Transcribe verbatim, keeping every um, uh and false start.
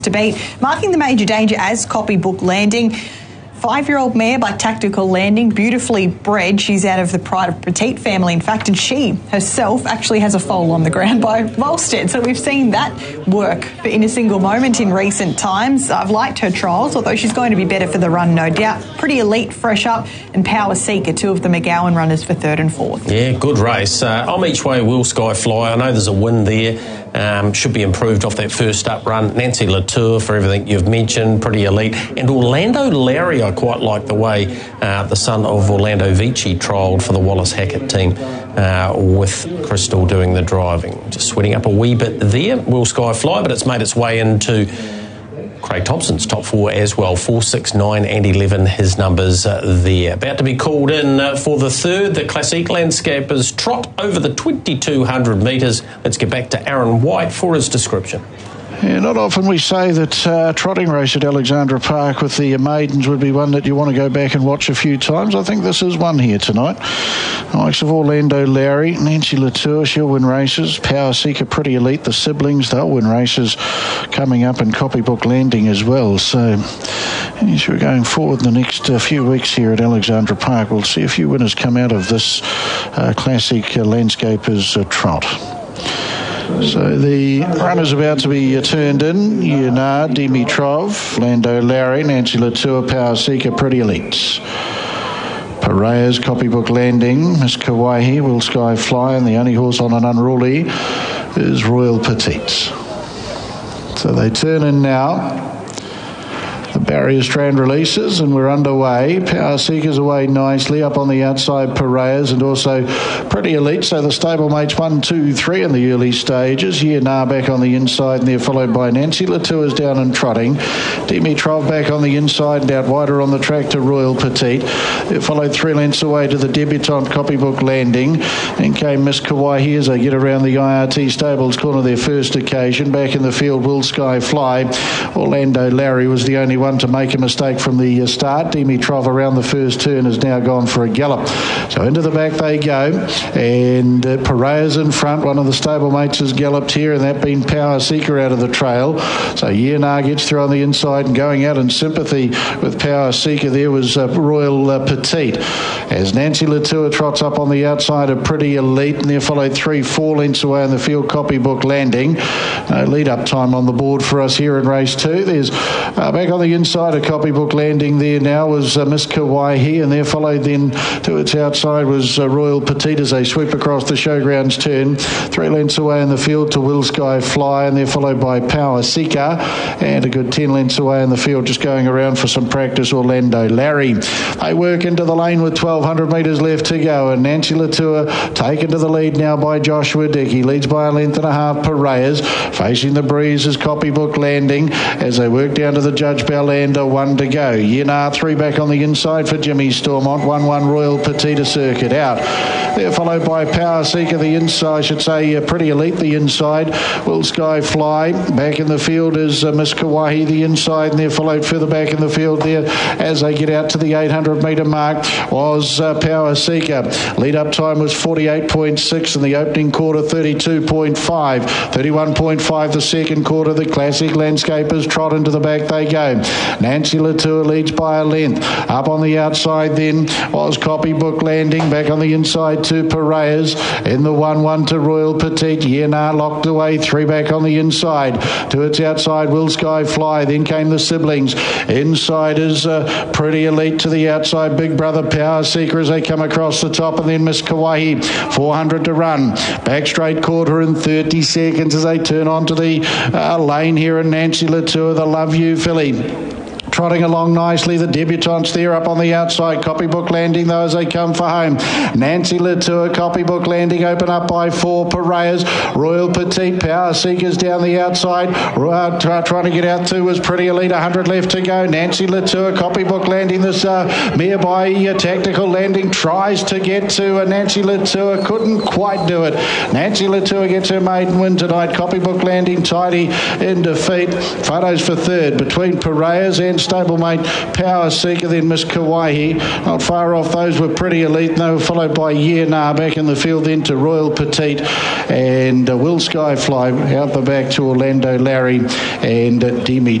to beat. Marking the major danger as Copybook Landing. Five-year-old mare by Tactical Landing, beautifully bred. She's out of the Pride of Petite family, in fact, and she herself actually has a foal on the ground by Volstead. So we've seen that work in a single moment in recent times. I've liked her trials, although she's going to be better for the run, no doubt. Pretty Elite, Fresh Up, and Power Seeker, two of the McGowan runners for third and fourth. Yeah, good race. Uh, I'm each way Will Sky Fly. I know there's a win there. Um, should be improved off that first up run. Nancy Latour for everything you've mentioned, Pretty Elite. And Orlando Larry, I quite like the way uh, the son of Orlando Vici trialled for the Wallace Hackett team uh, with Crystal doing the driving. Just sweating up a wee bit there. Will Sky Fly, but it's made its way into Craig Thompson's top four as well. Four, six, nine and eleven, his numbers uh, there. About to be called in uh, for the third, the Classic Landscapers trot over the twenty-two hundred metres. Let's get back to Aaron White for his description. Yeah, not often we say that uh, trotting race at Alexandra Park with the maidens would be one that you want to go back and watch a few times. I think this is one here tonight. The likes of Orlando Larry, Nancy Latour, she'll win races. Power Seeker, Pretty Elite, the siblings, they'll win races coming up, and Copybook Landing as well. So as we're going forward in the next uh, few weeks here at Alexandra Park, we'll see a few winners come out of this uh, Classic uh, Landscapers uh, trot. So the runner's about to be uh, turned in. Yunard, Dimitrov, Lando Larry, Nancy Latour, Power Seeker, Pretty Elites. Piraeus, Copybook Landing, Miss Kauai, Will Sky Fly, and the only horse on an unruly is Royal Petites. So they turn in now. The barrier strand releases and we're underway. Power Seekers away nicely up on the outside, Piraeus, and also Pretty Elite. So the stablemates one, two, three in the early stages. Here now back on the inside, and they're followed by Nancy Latour's down and trotting. Dimitrov back on the inside and out wider on the track to Royal Petite. They're followed three lengths away to the debutante Copybook Landing. And came Miss Kauai as they get around the I R T Stables corner their first occasion. Back in the field, Will Sky Fly. Orlando Larry was the only one to make a mistake from the start. Dimitrov around the first turn has now gone for a gallop. So into the back they go, and uh, Piraeus in front. One of the stablemates has galloped here, and that been Power Seeker out of the trail. So Yenar gets through on the inside, and going out in sympathy with Power Seeker there was uh, Royal uh, Petite. As Nancy Latour trots up on the outside of Pretty Elite, and they're followed three, four lengths away in the field, Copybook Landing. No lead-up time on the board for us here in race two. There's uh, back on the inside of Copybook Landing there now was uh, Miss Kauai, and there followed then to its outside was uh, Royal Petite as they sweep across the showgrounds turn. Three lengths away in the field to Will Sky Fly, and they're followed by Power Seeker, and a good ten lengths away in the field just going around for some practice, Orlando Larry. They work into the lane with twelve hundred metres left to go, and Nancy Latour taken to the lead now by Joshua Dick. He leads by a length and a half. Piraeus facing the breeze is Copybook Landing as they work down to the Judge Belander, one to go. Yenar three back on the inside for Jimmy Stormont. one one Royal Petite circuit out. They're followed by Power Seeker the inside, I should say uh, Pretty Elite the inside. Will Sky Fly back in the field is uh, Miss Kauai the inside, and they're followed further back in the field there as they get out to the eight hundred metre mark was uh, Power Seeker. Lead up time was forty-eight point six in the opening quarter, thirty-two point five, thirty-one point five the second quarter. The Classic Landscapers trot into the back they go. Nancy Latour leads by a length. Up on the outside then was Copybook Landing. Back on the inside to Piraeus. In the one one to Royal Petite. Yenar locked away. Three back on the inside. To its outside Will Sky Fly. Then came the siblings. Inside is uh, Pretty Elite to the outside. Big Brother Power Seeker as they come across the top. And then Miss Kauai. four hundred to run. Back straight quarter in thirty seconds as they turn onto the uh, lane here. And Nancy Latour, the Love You filly, trotting along nicely. The debutantes there up on the outside. Copybook Landing though as they come for home. Nancy Latour, Copybook Landing open up by four. Piraeus, Royal Petite, Power Seekers down the outside. Uh, trying to get out to was Pretty Elite. one hundred left to go. Nancy Latour, Copybook Landing. This uh, mare by uh, Tactical Landing tries to get to uh, Nancy Latour. Couldn't quite do it. Nancy Latour gets her maiden win tonight. Copybook Landing tidy in defeat. Photos for third between Piraeus and stablemate Power Seeker, then Miss Kauai. Not far off, those were Pretty Elite, and they were followed by Yearnar back in the field, then to Royal Petite, and uh, Will Skyfly out the back to Orlando Larry and uh, Demi